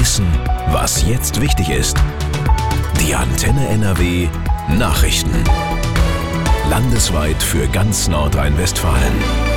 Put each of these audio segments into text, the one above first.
Wissen, was jetzt wichtig ist. Die Antenne NRW Nachrichten. Landesweit für ganz Nordrhein-Westfalen.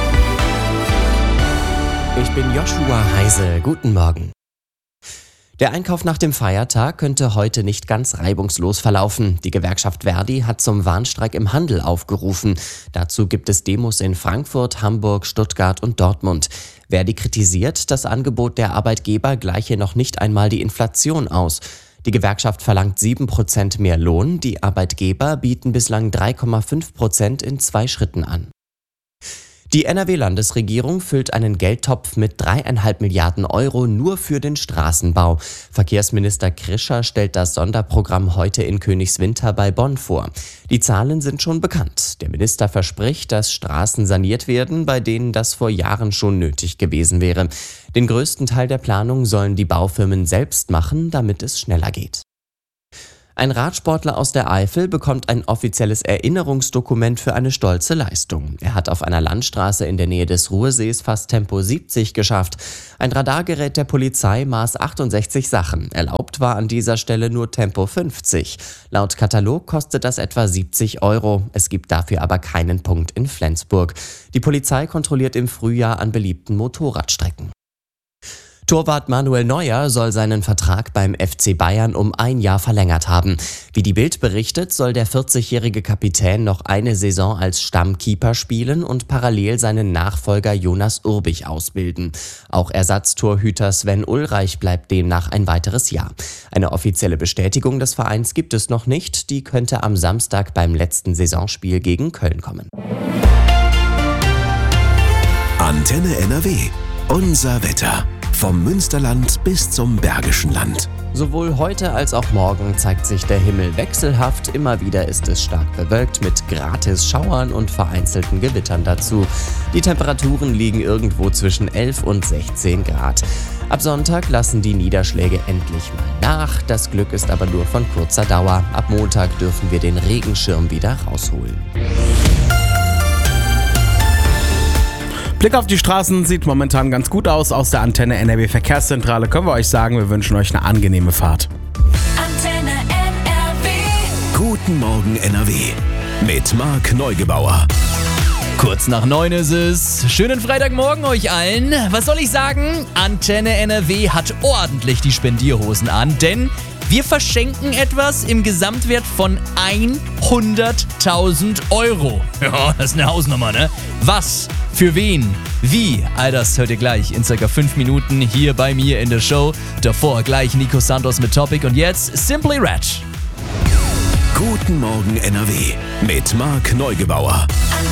Ich bin Joshua Heise. Guten Morgen. Der Einkauf nach dem Feiertag könnte heute nicht ganz reibungslos verlaufen. Die Gewerkschaft ver.di hat zum Warnstreik im Handel aufgerufen. Dazu gibt es Demos in Frankfurt, Hamburg, Stuttgart und Dortmund. ver.di kritisiert, das Angebot der Arbeitgeber gleiche noch nicht einmal die Inflation aus. Die Gewerkschaft verlangt 7% mehr Lohn, die Arbeitgeber bieten bislang 3,5% in 2 Schritten an. Die NRW-Landesregierung füllt einen Geldtopf mit 3,5 Milliarden Euro nur für den Straßenbau. Verkehrsminister Krischer stellt das Sonderprogramm heute in Königswinter bei Bonn vor. Die Zahlen sind schon bekannt. Der Minister verspricht, dass Straßen saniert werden, bei denen das vor Jahren schon nötig gewesen wäre. Den größten Teil der Planung sollen die Baufirmen selbst machen, damit es schneller geht. Ein Radsportler aus der Eifel bekommt ein offizielles Erinnerungsdokument für eine stolze Leistung. Er hat auf einer Landstraße in der Nähe des Ruhrsees fast Tempo 70 geschafft. Ein Radargerät der Polizei maß 68 Sachen. Erlaubt war an dieser Stelle nur Tempo 50. Laut Katalog kostet das etwa 70 Euro. Es gibt dafür aber keinen Punkt in Flensburg. Die Polizei kontrolliert im Frühjahr an beliebten Motorradstrecken. Torwart Manuel Neuer soll seinen Vertrag beim FC Bayern um 1 Jahr verlängert haben. Wie die Bild berichtet, soll der 40-jährige Kapitän noch eine Saison als Stammkeeper spielen und parallel seinen Nachfolger Jonas Urbich ausbilden. Auch Ersatztorhüter Sven Ulreich bleibt demnach ein weiteres Jahr. Eine offizielle Bestätigung des Vereins gibt es noch nicht. Die könnte am Samstag beim letzten Saisonspiel gegen Köln kommen. Antenne NRW. Unser Wetter. Vom Münsterland bis zum Bergischen Land. Sowohl heute als auch morgen zeigt sich der Himmel wechselhaft. Immer wieder ist es stark bewölkt mit Gratis-Schauern und vereinzelten Gewittern dazu. Die Temperaturen liegen irgendwo zwischen 11 und 16 Grad. Ab Sonntag lassen die Niederschläge endlich mal nach. Das Glück ist aber nur von kurzer Dauer. Ab Montag dürfen wir den Regenschirm wieder rausholen. Blick auf die Straßen sieht momentan ganz gut aus. Aus der Antenne NRW Verkehrszentrale können wir euch sagen, wir wünschen euch eine angenehme Fahrt. Antenne NRW. Guten Morgen NRW. Mit Marc Neugebauer. Kurz nach 9 ist es. Schönen Freitagmorgen euch allen. Was soll ich sagen? Antenne NRW hat ordentlich die Spendierhosen an, denn wir verschenken etwas im Gesamtwert von 100.000 Euro. Ja, das ist eine Hausnummer, ne? Was? Für wen? Wie? All das hört ihr gleich in ca. 5 Minuten hier bei mir in der Show. Davor gleich Nico Santos mit Topic und jetzt Simply Red. Guten Morgen NRW mit Marc Neugebauer.